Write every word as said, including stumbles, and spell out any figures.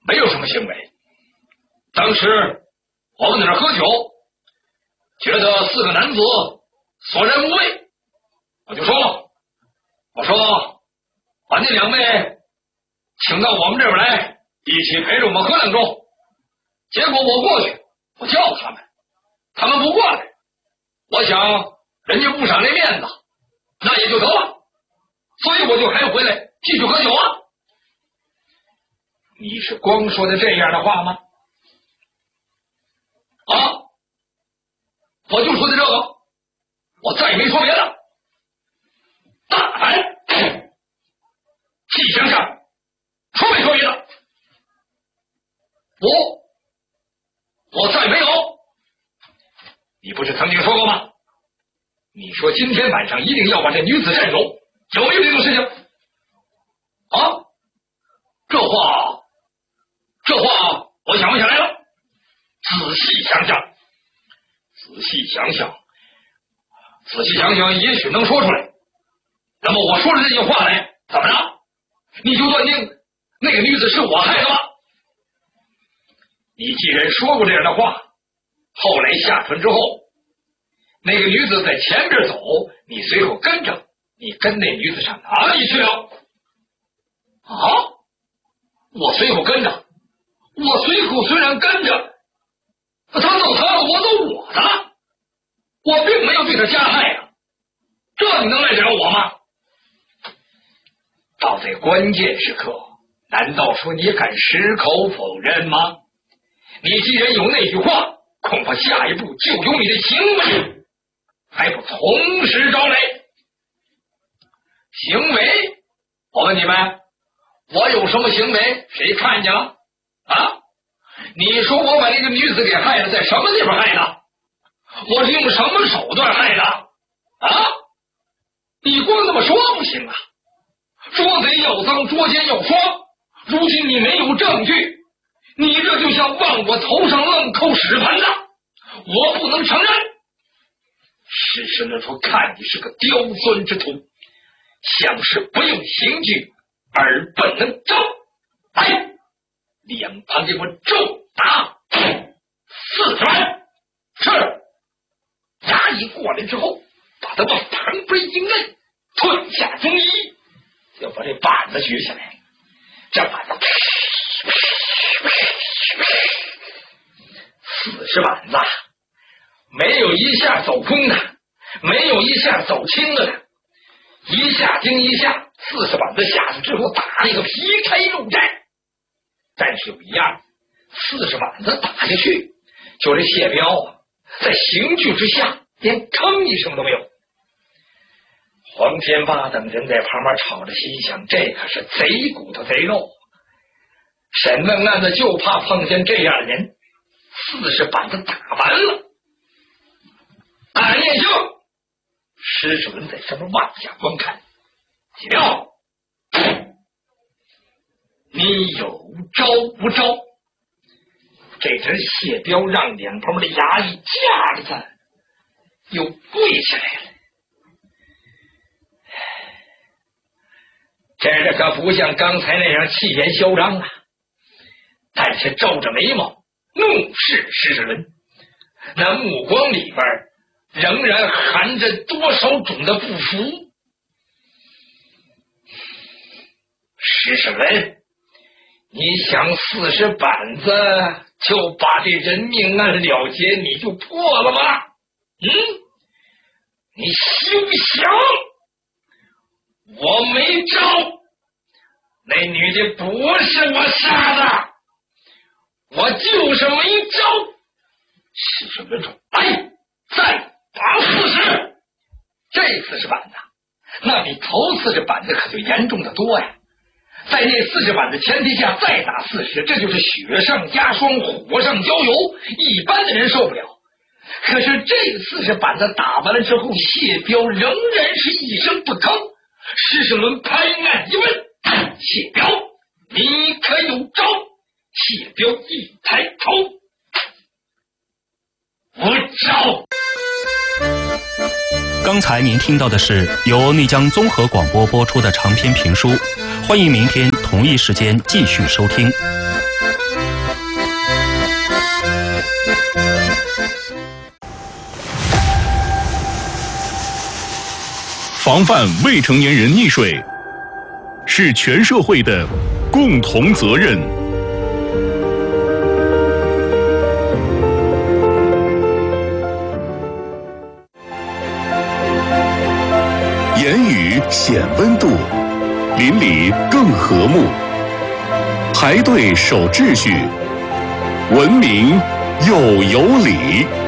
没有什么行为。当时我们在那儿喝酒，觉得四个男子索然无味，我就说了，我说把那两位请到我们这边来，一起陪着我们喝两盅。结果我过去，我叫他们，他们不过来。我想人家不赏这面子，那也就得了，所以我就还回来继续喝酒啊。你是光说的这样的话吗？啊，我就说的这个，我再也没说别的。大胆，细想想，说没说别的？我，我再没有。你不是曾经说过吗？你说今天晚上一定要把这女子占有，有没有这种事情？啊，这话，这话我想不起来了。仔细想想，仔细想想，仔细想想，也许能说出来。那么我说的这句话来，怎么着？你就断定那个女子是我害的吗？你既然说过这样的话，后来下船之后，那个女子在前边走，你随后跟着，你跟那女子上哪里去了？啊？我随后跟着，我随后虽然跟着，他走他的，我走我的，我并没有对他加害啊，这你能赖得了我吗？到这关键时刻，难道说你敢矢口否认吗？你既然有那句话，恐怕下一步就有你的行为，还不从实招来？行为？我问你们，我有什么行为？谁看见了？啊？你说我把那个女子给害了，在什么地方害的？我是用什么手段害的？啊？你光这么说不行啊！捉贼要赃，捉奸要双。如今你没有证据，你这就像往我头上愣扣屎盆子，我不能承认。事实人说，看你是个刁钻之徒，想是不用刑具而本能招。来，两旁给我重打四十万。是。衙役过来之后，把他往旁边一摁，褪下中衣，要把这板子举起来。这板子四十板子，没有一下走空的，没有一下走轻了的，一下盯一下，四十板子下去之后打了一个皮开肉绽。但是有一样，四十板子打下去，就这谢彪啊，在刑具之下连吭一声都没有。黄天霸等人在旁边吵着心想，这可是贼骨头贼肉，审问案子就怕碰见这样的人。四十板子打完了，按念性，施主任在上面往下观看。谢彪，你有招不招？这时谢彪让两旁的衙役架着他，又跪下来了。这这可不像刚才那样气焰嚣张啊，但是皱着眉毛怒视施主任，那目光里边仍然含着多少种的不服。施主任，你想四十板子就把这人命案了结，你就破了吗？嗯，你休想！我没招，那女的不是我杀的，我就是没招。施主任说：“来，再打四十。”这四十板子，那比头四十板子可就严重的多呀。在那四十板的前提下再打四十，这就是雪上加霜，火上浇油，一般的人受不了。可是这四十板子打完了之后，谢彪仍然是一声不吭。施世伦拍案一问：“谢彪，你可有招？”谢彪一抬头：“我招。” 刚才您听到的是由内江综合广播播出的长篇评书，欢迎明天同一时间继续收听。 防范未成年人溺水是全社会的共同责任。言语显温度，邻里更和睦。排队守秩序，文明又有礼。